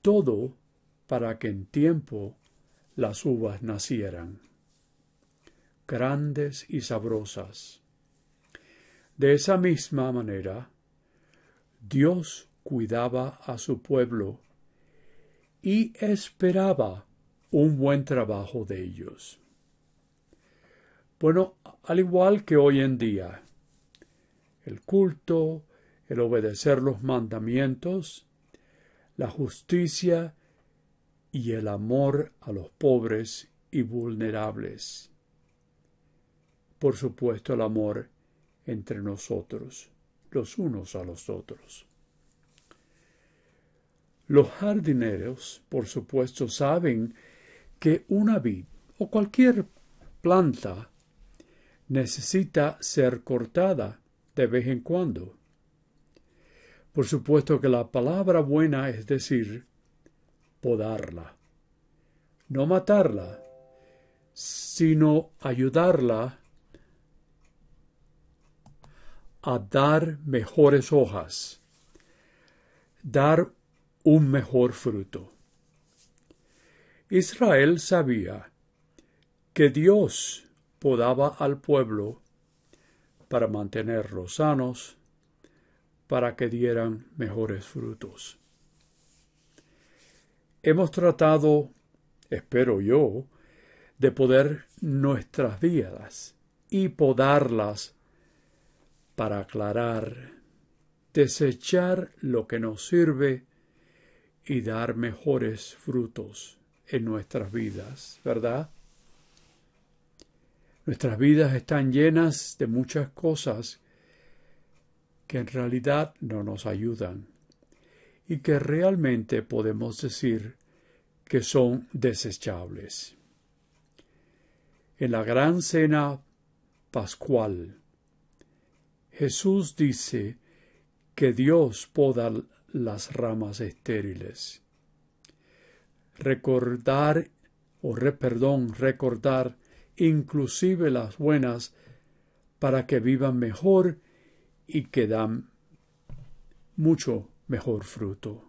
todo para que en tiempo las uvas nacieran, grandes y sabrosas. De esa misma manera, Dios cuidaba a su pueblo y esperaba un buen trabajo de ellos. Bueno, al igual que hoy en día, el culto, el obedecer los mandamientos, la justicia y el amor a los pobres y vulnerables. Por supuesto, el amor entre nosotros, los unos a los otros. Los jardineros, por supuesto, saben que una vid o cualquier planta necesita ser cortada de vez en cuando. Por supuesto que la palabra buena es decir, podarla. No matarla, sino ayudarla a dar mejores hojas, dar un mejor fruto. Israel sabía que Dios podaba al pueblo para mantenerlos sanos, para que dieran mejores frutos. Hemos tratado, espero yo, de poder nuestras vidas y podarlas para aclarar, desechar lo que nos sirve y dar mejores frutos en nuestras vidas, ¿verdad? Nuestras vidas están llenas de muchas cosas que en realidad no nos ayudan y que realmente podemos decir que son desechables. En la gran cena pascual, Jesús dice que Dios poda las ramas estériles. Recordar inclusive las buenas para que vivan mejor y que dan mucho mejor fruto.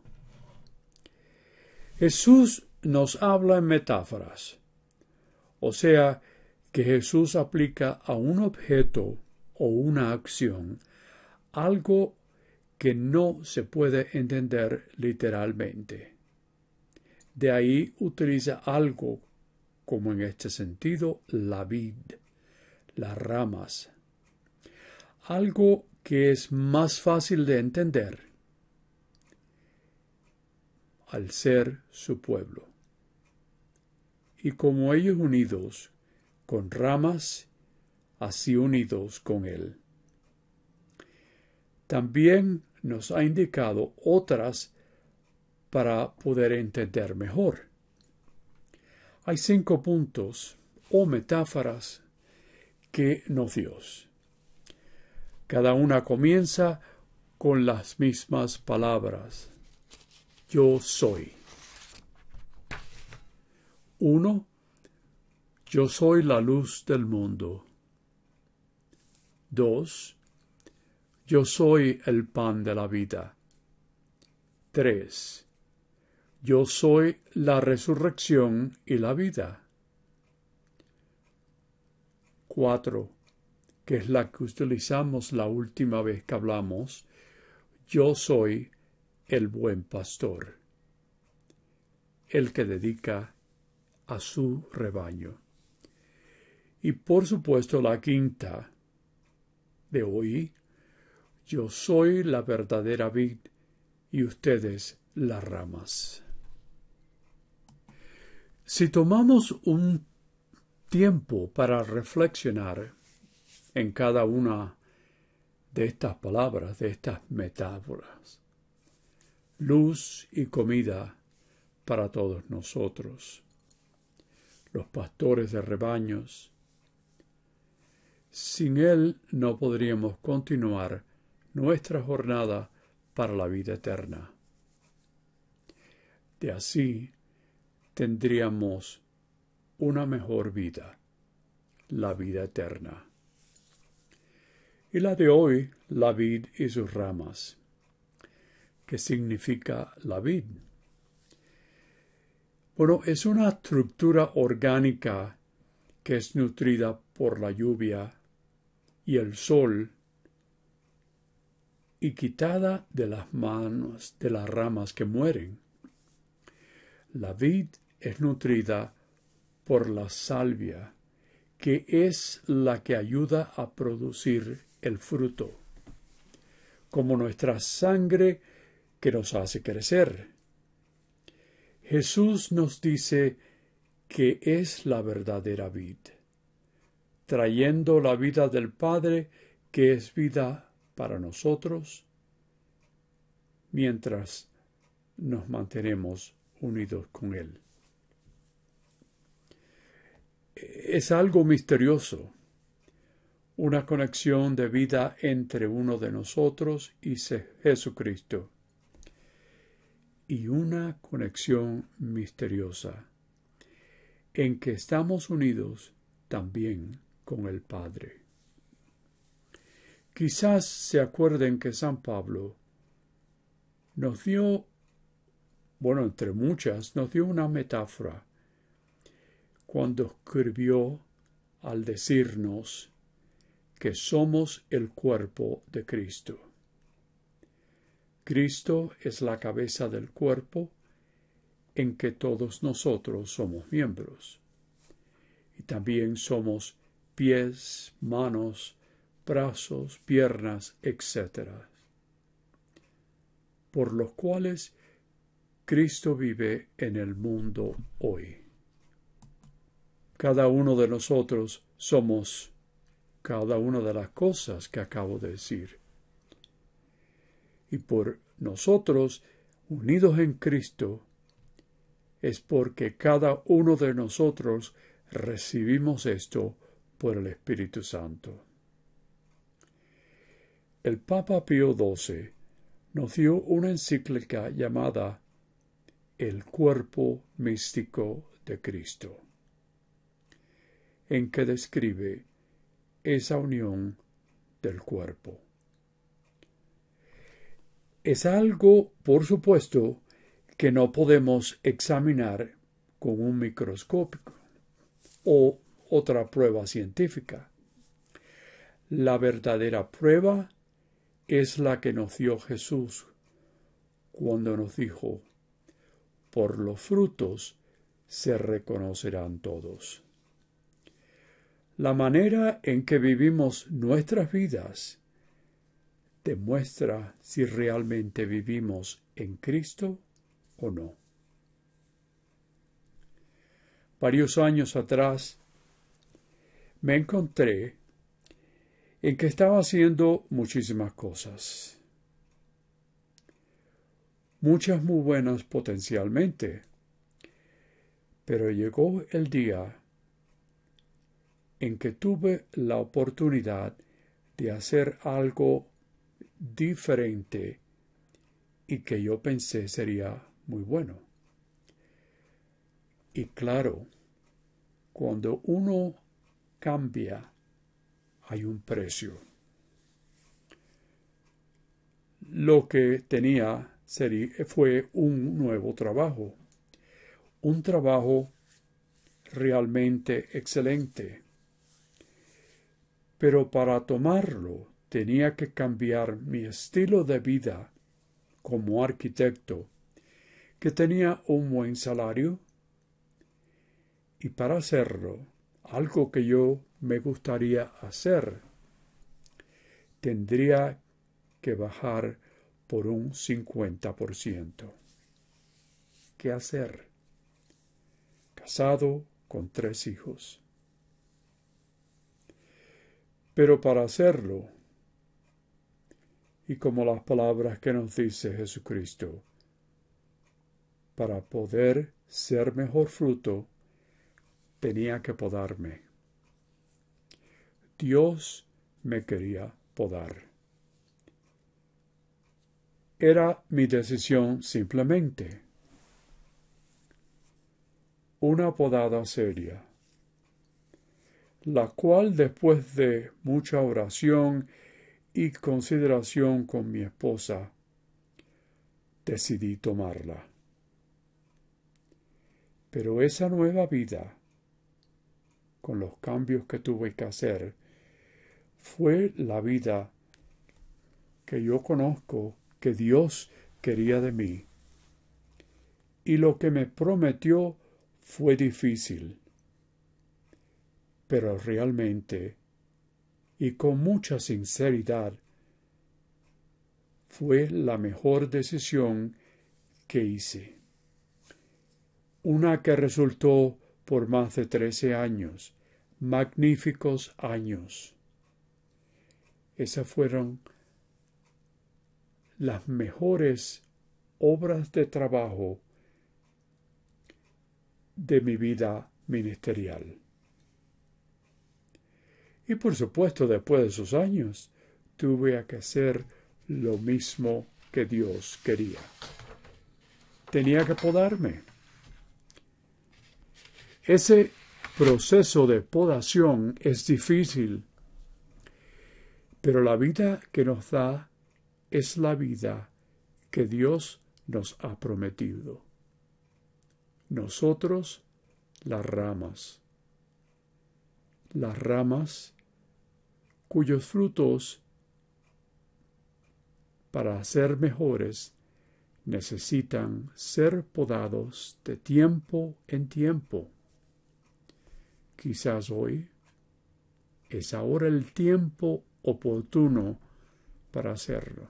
Jesús nos habla en metáforas, o sea, que Jesús aplica a un objeto o una acción algo que no se puede entender literalmente. De ahí utiliza algo como en este sentido la vid, las ramas, algo que es más fácil de entender al ser su pueblo. Y como ellos unidos con ramas, así unidos con él. También nos ha indicado otras para poder entender mejor. Hay 5 puntos o metáforas que nos dio. Cada una comienza con las mismas palabras. Yo soy. 1. Yo soy la luz del mundo. 2. Yo soy el pan de la vida. 3. Yo soy la resurrección y la vida. 4. Que es la que utilizamos la última vez que hablamos. Yo soy el buen pastor, el que dedica a su rebaño. Y por supuesto la quinta de hoy, yo soy la verdadera vid y ustedes las ramas. Si tomamos un tiempo para reflexionar en cada una de estas palabras, de estas metáforas, luz y comida para todos nosotros, los pastores de rebaños. Sin él no podríamos continuar nuestra jornada para la vida eterna. De así tendríamos una mejor vida, la vida eterna. Y la de hoy, la vid y sus ramas. ¿Qué significa la vid? Bueno, es una estructura orgánica que es nutrida por la lluvia y el sol y quitada de las manos de las ramas que mueren. La vid es nutrida por la salvia, que es la que ayuda a producir el fruto, como nuestra sangre que nos hace crecer. Jesús nos dice que es la verdadera vid, trayendo la vida del Padre, que es vida para nosotros, mientras nos mantenemos unidos con Él. Es algo misterioso, una conexión de vida entre uno de nosotros y Jesucristo, y una conexión misteriosa en que estamos unidos también con el Padre. Quizás se acuerden que San Pablo nos dio, entre muchas, nos dio una metáfora cuando escribió al decirnos que somos el cuerpo de Cristo. Cristo es la cabeza del cuerpo en que todos nosotros somos miembros. Y también somos pies, manos, brazos, piernas, etc., por los cuales Cristo vive en el mundo hoy. Cada uno de nosotros somos cada una de las cosas que acabo de decir. Y por nosotros, unidos en Cristo, es porque cada uno de nosotros recibimos esto por el Espíritu Santo. El Papa Pío XII nos dio una encíclica llamada El cuerpo místico de Cristo, en que describe esa unión del cuerpo. Es algo, por supuesto, que no podemos examinar con un microscopio o otra prueba científica. La verdadera prueba es la que nos dio Jesús cuando nos dijo: por los frutos se reconocerán todos. La manera en que vivimos nuestras vidas demuestra si realmente vivimos en Cristo o no. Varios años atrás me encontré en que estaba haciendo muchísimas cosas, muchas muy buenas potencialmente, pero llegó el día en que tuve la oportunidad de hacer algo diferente y que yo pensé sería muy bueno. Y claro, cuando uno cambia, hay un precio. Lo que tenía fue un nuevo trabajo, un trabajo realmente excelente. Pero para tomarlo tenía que cambiar mi estilo de vida como arquitecto, que tenía un buen salario, y para hacerlo, algo que yo me gustaría hacer, tendría que bajar por un 50%. ¿Qué hacer? Casado con 3 hijos. Pero para hacerlo, y como las palabras que nos dice Jesucristo, para poder ser mejor fruto, tenía que podarme. Dios me quería podar. Era mi decisión simplemente. Una podada seria, la cual después de mucha oración y consideración con mi esposa, decidí tomarla. Pero esa nueva vida, con los cambios que tuve que hacer, fue la vida que yo conozco que Dios quería de mí. Y lo que me prometió fue difícil, pero realmente y con mucha sinceridad fue la mejor decisión que hice. Una que resultó por más de 13 años, magníficos años. Esas fueron las mejores obras de trabajo de mi vida ministerial. Y por supuesto, después de esos años, tuve que hacer lo mismo que Dios quería. Tenía que podarme. Ese proceso de podación es difícil, pero la vida que nos da es la vida que Dios nos ha prometido. Nosotros, las ramas cuyos frutos, para ser mejores, necesitan ser podados de tiempo en tiempo. Quizás hoy es ahora el tiempo oportuno para hacerlo.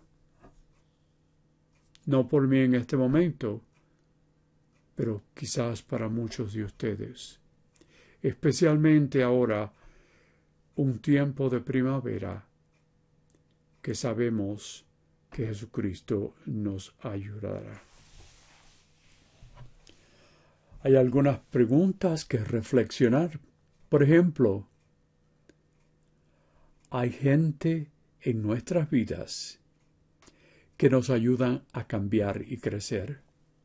No por mí en este momento, pero quizás para muchos de ustedes. Especialmente ahora, un tiempo de primavera, que sabemos que Jesucristo nos ayudará. Hay algunas preguntas que reflexionar. Por ejemplo, hay gente en nuestras vidas que nos ayudan a cambiar y crecer.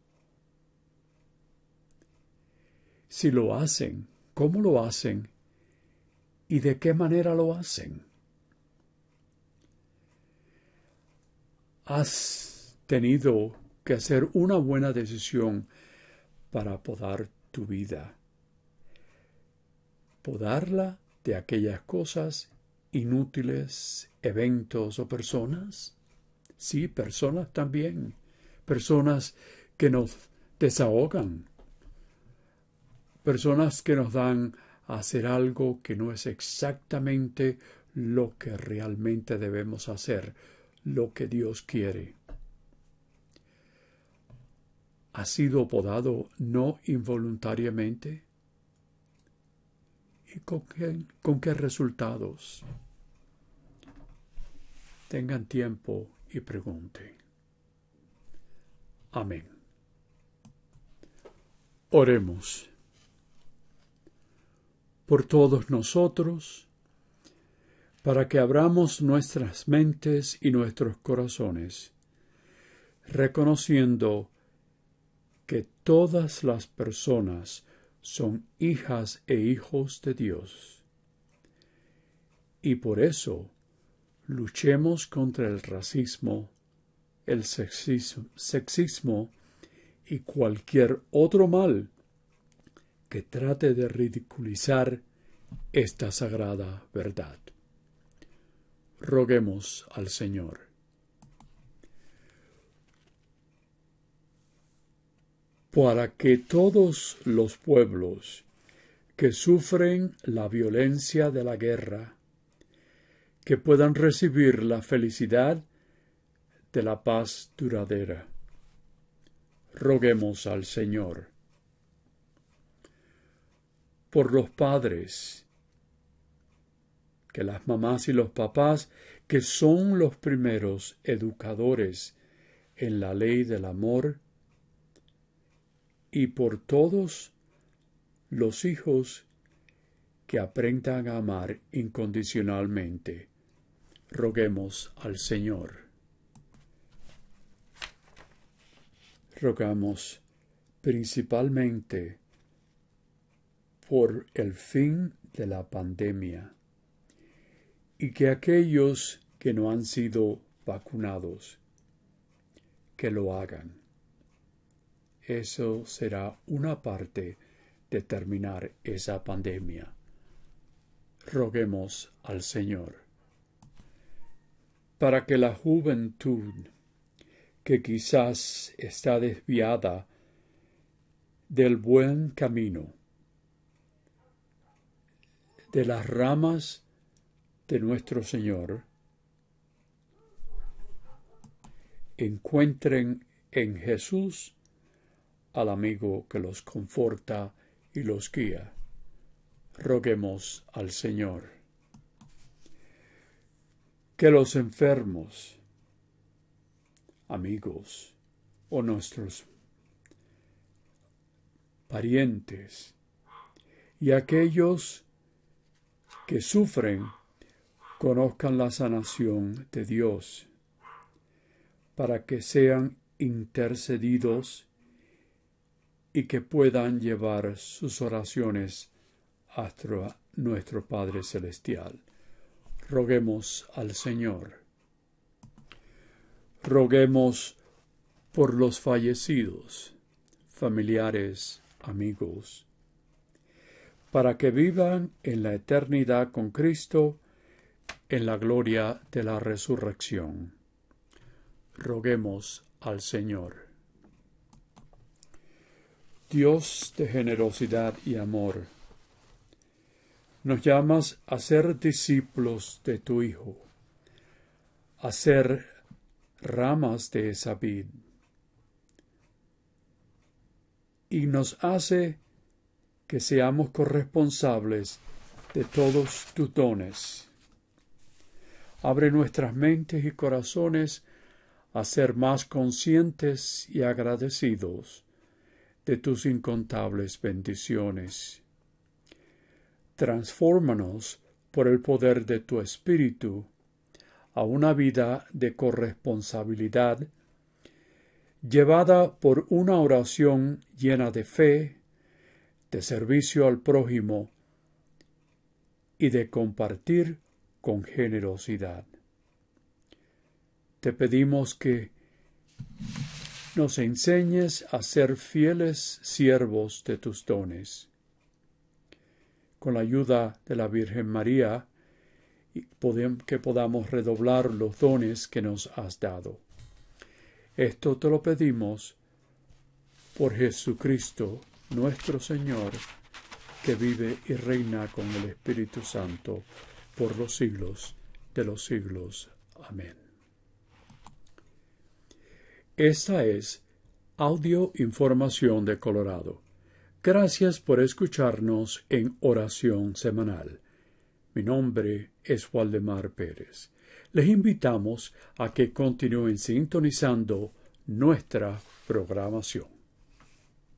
Si lo hacen, ¿cómo lo hacen? ¿Y de qué manera lo hacen? Has tenido que hacer una buena decisión para podar tu vida. Podarla de aquellas cosas inútiles, eventos o personas. Sí, personas también. Personas que nos desahogan. Personas que nos dan a hacer algo que no es exactamente lo que realmente debemos hacer, lo que Dios quiere. ¿Ha sido podado no involuntariamente? ¿Y con qué resultados? Tengan tiempo y pregunten. Amén. Oremos. Por todos nosotros, para que abramos nuestras mentes y nuestros corazones, reconociendo que todas las personas son hijas e hijos de Dios. Y por eso luchemos contra el racismo, el sexismo y cualquier otro mal que trate de ridiculizar esta sagrada verdad. Roguemos al Señor. Para que todos los pueblos que sufren la violencia de la guerra, que puedan recibir la felicidad de la paz duradera. Roguemos al Señor. Por los padres, que las mamás y los papás, que son los primeros educadores en la ley del amor, y por todos los hijos que aprendan a amar incondicionalmente. Roguemos al Señor. Rogamos principalmente por el fin de la pandemia y que aquellos que no han sido vacunados, que lo hagan. Eso será una parte de terminar esa pandemia. Roguemos al Señor. Para que la juventud, que quizás está desviada del buen camino, de las ramas de nuestro Señor, encuentren en Jesús al amigo que los conforta y los guía. Roguemos al Señor. Que los enfermos, amigos o nuestros parientes y aquellos que sufren conozcan la sanación de Dios, para que sean intercedidos y que puedan llevar sus oraciones hasta nuestro Padre Celestial. Roguemos al Señor. Roguemos por los fallecidos, familiares, amigos, para que vivan en la eternidad con Cristo en la gloria de la resurrección. Roguemos al Señor. Dios de generosidad y amor, nos llamas a ser discípulos de tu Hijo, a ser ramas de esa vid, y nos hace que seamos corresponsables de todos tus dones. Abre nuestras mentes y corazones a ser más conscientes y agradecidos de tus incontables bendiciones. Transfórmanos por el poder de tu Espíritu a una vida de corresponsabilidad, llevada por una oración llena de fe, de servicio al prójimo y de compartir con generosidad. Te pedimos que nos enseñes a ser fieles siervos de tus dones. Con la ayuda de la Virgen María, que podamos redoblar los dones que nos has dado. Esto te lo pedimos por Jesucristo, nuestro Señor, que vive y reina con el Espíritu Santo por los siglos de los siglos. Amén. Esta es Audio Información de Colorado. Gracias por escucharnos en Oración Semanal. Mi nombre es Waldemar Pérez. Les invitamos a que continúen sintonizando nuestra programación.